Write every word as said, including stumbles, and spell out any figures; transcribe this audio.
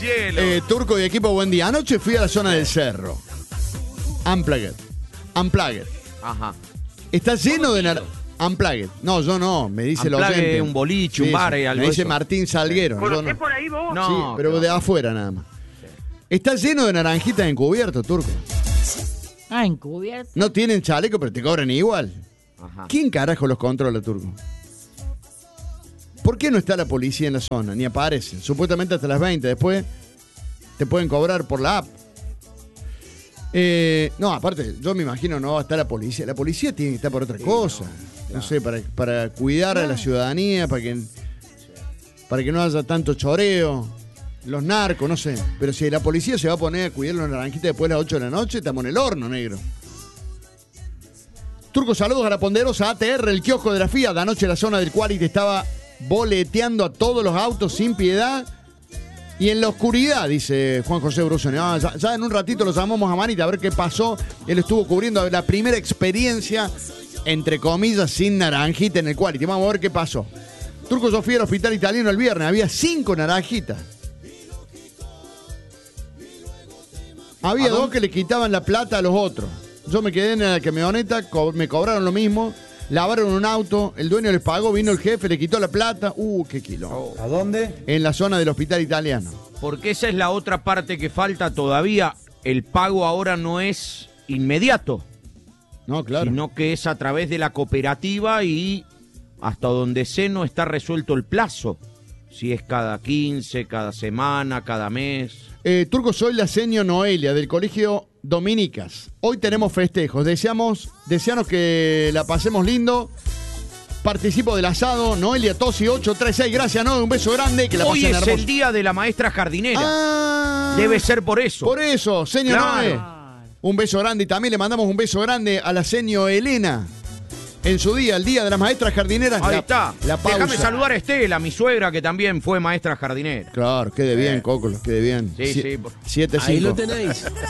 Eh, Turco y equipo, buen día. Anoche fui a la zona del cerro. Unplugged. Unplugged. Ajá. Está lleno de nar... Unplugged. No, yo no, me dice el oyente. Un boliche, sí, un bar, sí. algo Me dice eso. Martín Salguero. ¿Conocés Yo no. por ahí vos? No, Sí, pero claro. de afuera nada más. Está lleno de naranjitas encubiertos, Turco. Ah, encubierto. No tienen chaleco, pero te cobran igual. Ajá. ¿Quién carajo los controla, Turco? ¿Por qué no está la policía en la zona? Ni aparece. Supuestamente hasta las veinte. Después te pueden cobrar por la app. Eh, no, aparte, yo me imagino no va a estar la policía. La policía tiene que estar por otra Sí, cosa. no, No, claro. sé, para, para cuidar a la ciudadanía, para que, para que no haya tanto choreo. Los narcos, no sé. Pero si la policía se va a poner a cuidar los naranjitas después de las ocho de la noche, estamos en el horno, negro. Turco, saludos a la ponderosa A T R, el kiosco de la Fiat. Anoche la zona del Quality estaba boleteando a todos los autos sin piedad y en la oscuridad, dice Juan José Brusoni. Ah, ya, ya en un ratito lo llamamos a Manita a ver qué pasó. Él estuvo cubriendo la primera experiencia, entre comillas, sin naranjita en el Quality. Vamos a ver qué pasó. Turco, yo fui al hospital italiano el viernes, había cinco naranjitas. Había dos que le quitaban la plata a los otros. Yo me quedé en la camioneta, co- me cobraron lo mismo, lavaron un auto, el dueño les pagó, vino el jefe, le quitó la plata. Uh, qué kilo. ¿A dónde? En la zona del hospital italiano. Porque esa es la otra parte que falta todavía. El pago ahora no es inmediato, No, claro. sino que es a través de la cooperativa y hasta donde sé no está resuelto el plazo. Si es cada quince, cada semana, cada mes. Eh, Turco, soy la seño Noelia del colegio Dominicas. Hoy tenemos festejos. Deseamos, deseamos que la pasemos lindo. Participo del asado. Noelia Tosi ocho tres seis. Gracias, Noe. Un beso grande. Que la Hoy pasen es hermoso. el día de la maestra jardinera. Ah, Debe ser por eso. Por eso, señor Claro. Noe. Un beso grande. Y también le mandamos un beso grande a la seño Elena. En su día, el día de las maestras jardineras. Ahí la, está. La pausa. Déjame saludar a Estela, mi suegra, que también fue maestra jardinera. Claro, quede bien, Cócolo, quede bien. Sí, Sie- sí. siete Ahí cinco. lo tenéis.